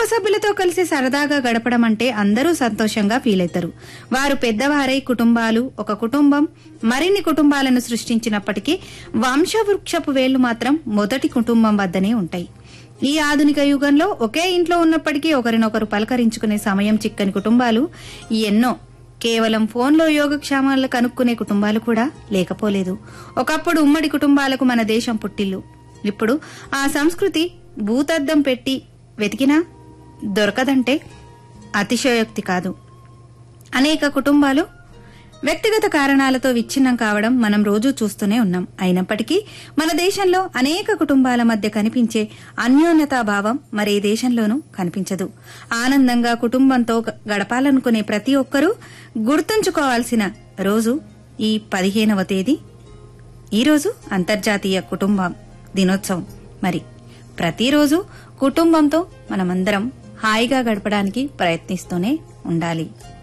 సభ్యులతో కలిసి సరదాగా గడపడం అంటే అందరూ సంతోషంగా ఫీల్ అవుతారు. వారు పెద్దవారై కుటుంబాలు, ఒక కుటుంబం మరిన్ని కుటుంబాలను సృష్టించినప్పటికీ వంశవృక్షపు వేళ్లు మాత్రం మొదటి కుటుంబం వద్దనే ఉంటాయి. ఈ ఆధునిక యుగంలో ఒకే ఇంట్లో ఉన్నప్పటికీ ఒకరినొకరు పలకరించుకునే సమయం చిక్కని కుటుంబాలు ఎన్నో. కేవలం ఫోన్లో యోగక్షేమాలు కనుక్కునే కుటుంబాలు కూడా లేకపోలేదు. ఒకప్పుడు ఉమ్మడి కుటుంబాలకు మన దేశం పుట్టిల్లు. ఇప్పుడు ఆ సంస్కృతి భూతద్దం పెట్టి వెతికినా దొరకదంటే అతిశయోక్తి కాదు. అనేక కుటుంబాలు వ్యక్తిగత కారణాలతో విచ్ఛిన్నం కావడం మనం రోజూ చూస్తూనే ఉన్నాం. అయినప్పటికీ మన దేశంలో అనేక కుటుంబాల మధ్య కనిపించే అన్యోన్యతాభావం మరే దేశంలోనూ కనిపించదు. ఆనందంగా కుటుంబంతో గడపాలనుకునే ప్రతి ఒక్కరూ గుర్తుంచుకోవాల్సిన రోజు ఈ 15వ తేదీ. ఈరోజు అంతర్జాతీయ కుటుంబ దినోత్సవం. మరి ప్రతిరోజు కుటుంబంతో మనమందరం హాయిగా గడపడానికి ప్రయత్నిస్తూనే ఉండాలి.